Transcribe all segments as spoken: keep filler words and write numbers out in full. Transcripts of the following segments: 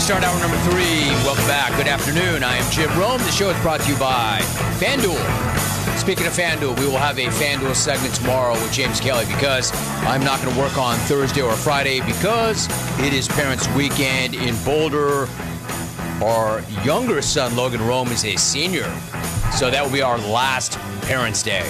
start hour number three. Welcome back. Good afternoon. I am Jim Rome. The show is brought to you by FanDuel. Speaking of FanDuel, we will have a FanDuel segment tomorrow with James Kelly because I'm not going to work on Thursday or Friday because it is Parents' Weekend in Boulder. Our younger son, Logan Rome, is a senior, so that will be our last Parents' Day.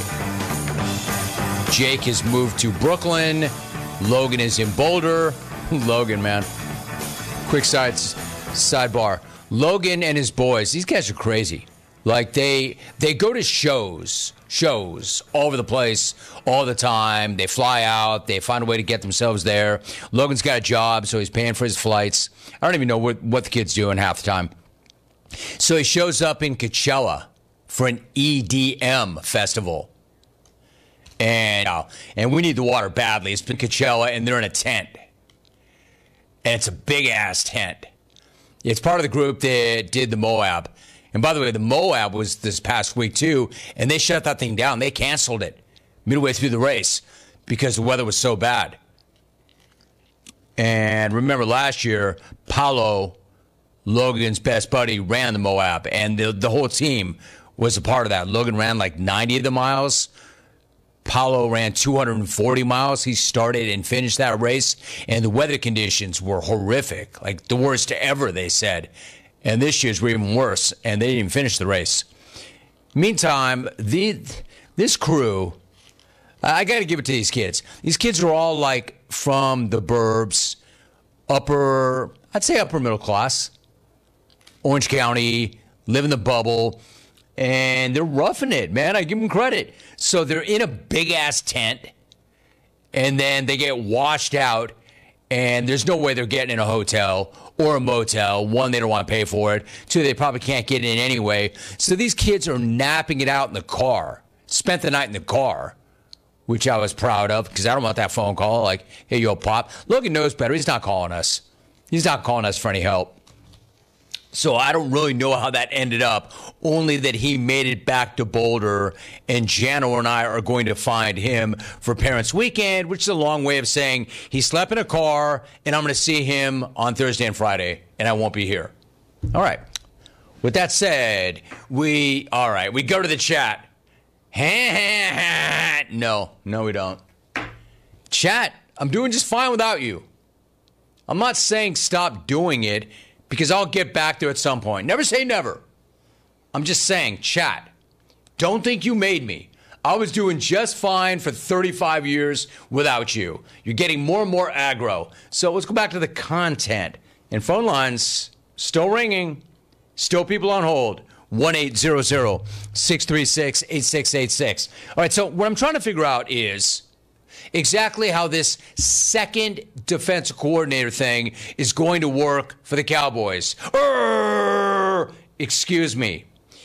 Jake has moved to Brooklyn. Logan is in Boulder. Logan, man. Quick side sidebar. Logan and his boys, these guys are crazy. Like, they they go to shows, shows all over the place all the time. They fly out. They find a way to get themselves there. Logan's got a job, so he's paying for his flights. I don't even know what, what the kid's doing half the time. So he shows up in Coachella for an E D M festival. And, uh, and we need the water badly. It's been Coachella, and they're in a tent. And it's a big-ass tent. It's part of the group that did the Moab. And by the way, the Moab was this past week, too, and they shut that thing down. They canceled it midway through the race because the weather was so bad. And remember last year, Paulo, Logan's best buddy, ran the Moab, and the, the whole team was a part of that. Logan ran like ninety of the miles. Paulo ran two hundred forty miles. He started and finished that race, and the weather conditions were horrific, like the worst ever, they said. And this year's were even worse, and they didn't even finish the race. Meantime, the this crew, I got to give it to these kids. These kids are all like from the burbs, upper, I'd say upper middle class, Orange County, live in the bubble. And they're roughing it, man. I give them credit. So they're in a big-ass tent, and then they get washed out, and there's no way they're getting in a hotel or a motel. One, they don't want to pay for it. Two, they probably can't get in anyway. So these kids are napping it out in the car. Spent the night in the car, which I was proud of because I don't want that phone call like, hey, yo, Pop. Logan knows better. He's not calling us. He's not calling us for any help. So I don't really know how that ended up, only that he made it back to Boulder, and Jano and I are going to find him for Parents' Weekend, which is a long way of saying he slept in a car, and I'm going to see him on Thursday and Friday, and I won't be here. All right. With that said, we, all right, we go to the chat. No, no, we don't. Chat, I'm doing just fine without you. I'm not saying stop doing it, because I'll get back there at some point. Never say never. I'm just saying, chat, don't think you made me. I was doing just fine for thirty-five years without you. You're getting more and more aggro. So let's go back to the content. And phone lines still ringing. Still people on hold. one eight hundred, six three six, eight six eight six. All right, so what I'm trying to figure out is exactly how this second defensive coordinator thing is going to work for the Cowboys. Urgh, excuse me.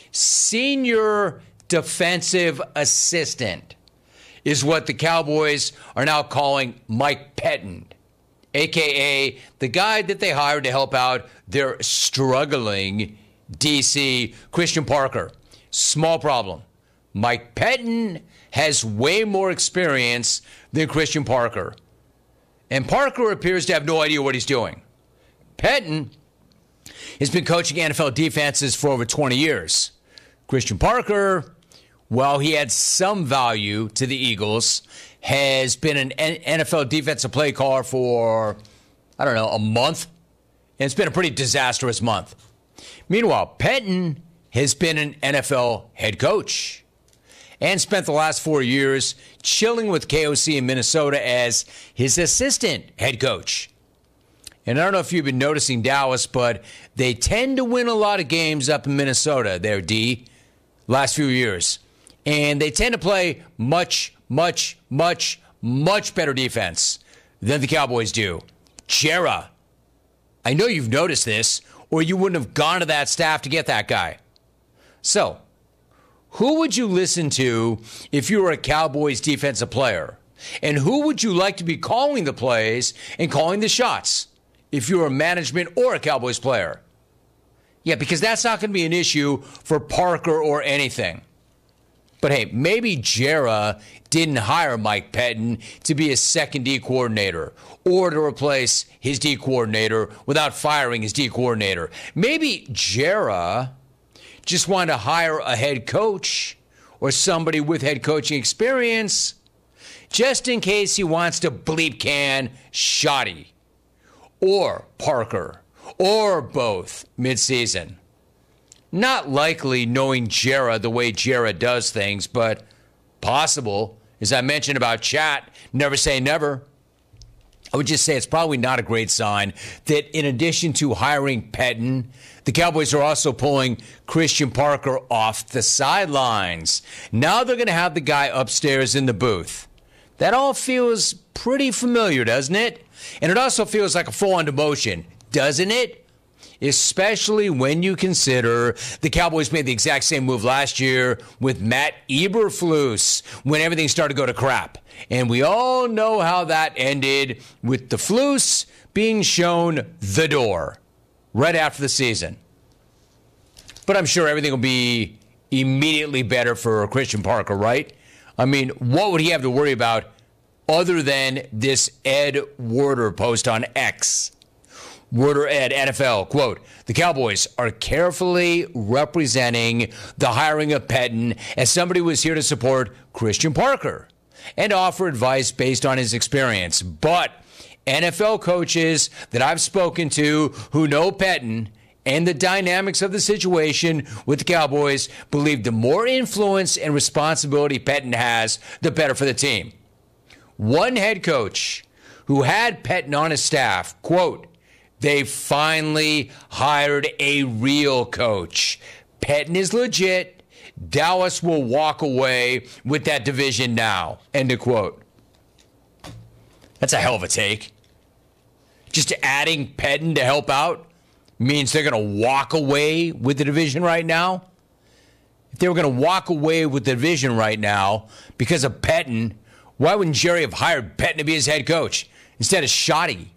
Senior defensive assistant is what the Cowboys are now calling Mike Pettine, a k a the guy that they hired to help out their struggling D C, Christian Parker. Small problem. Mike Pettine has way more experience than Christian Parker. And Parker appears to have no idea what he's doing. Pettine has been coaching N F L defenses for over twenty years. Christian Parker, while he had some value to the Eagles, has been an N F L defensive play caller for, I don't know, a month. And it's been a pretty disastrous month. Meanwhile, Pettine has been an N F L head coach and spent the last four years chilling with K O C in Minnesota as his assistant head coach. And I don't know if you've been noticing Dallas, but they tend to win a lot of games up in Minnesota, there, D, last few years. And they tend to play much, much, much, much better defense than the Cowboys do. Jera, I know you've noticed this, or you wouldn't have gone to that staff to get that guy. So, who would you listen to if you were a Cowboys defensive player? And who would you like to be calling the plays and calling the shots if you were management or a Cowboys player? Yeah, because that's not going to be an issue for Parker or anything. But hey, maybe Jera didn't hire Mike Pettine to be a second D coordinator or to replace his D coordinator without firing his D coordinator. Maybe Jera just wanted to hire a head coach or somebody with head coaching experience just in case he wants to bleep can Schotty or Parker or both midseason. Not likely knowing Jera the way Jera does things, but possible. As I mentioned about Chat, never say never. I would just say it's probably not a great sign that in addition to hiring Pettine, the Cowboys are also pulling Christian Parker off the sidelines. Now they're going to have the guy upstairs in the booth. That all feels pretty familiar, doesn't it? And it also feels like a full-on demotion, doesn't it? Especially when you consider the Cowboys made the exact same move last year with Matt Eberflus when everything started to go to crap. And we all know how that ended with the Flus being shown the door right after the season. But I'm sure everything will be immediately better for Christian Parker, right? I mean, what would he have to worry about other than this Ed Werder post on X? Werder Ed, N F L, quote, the Cowboys are carefully representing the hiring of Pettine as somebody who was here to support Christian Parker and offer advice based on his experience. But N F L coaches that I've spoken to who know Pettine and the dynamics of the situation with the Cowboys believe the more influence and responsibility Pettine has, the better for the team. One head coach who had Pettine on his staff, quote, they finally hired a real coach. Pettine is legit. Dallas will walk away with that division now. End of quote. That's a hell of a take. Just adding Pettine to help out means they're going to walk away with the division right now? If they were going to walk away with the division right now because of Pettine, why wouldn't Jerry have hired Pettine to be his head coach instead of Schotty?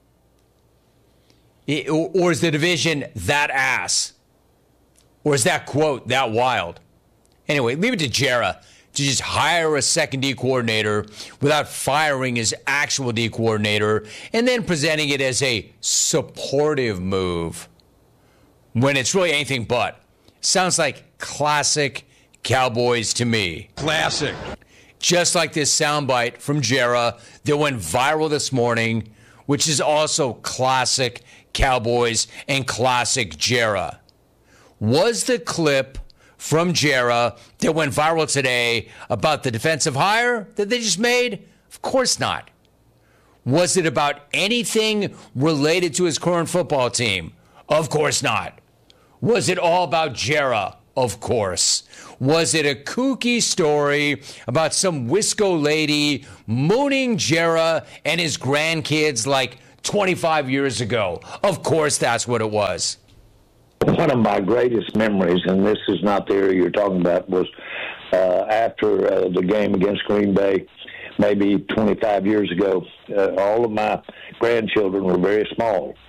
It, or, or is the division that ass? Or is that quote that wild? Anyway, leave it to Jera to just hire a second D coordinator without firing his actual D coordinator and then presenting it as a supportive move when it's really anything but. Sounds like classic Cowboys to me. Classic. Just like this soundbite from Jera that went viral this morning, which is also classic Cowboys and classic Jera. Was the clip from Jera that went viral today about the defensive hire that they just made? Of course not. Was it about anything related to his current football team? Of course not. Was it all about Jera? Of course. Was it a kooky story about some Wisco lady mooning Jera and his grandkids like twenty-five years ago? Of course that's what it was. One of my greatest memories, and this is not the area you're talking about, was uh, after uh, the game against Green Bay, maybe twenty-five years ago. Uh, all of my grandchildren were very small.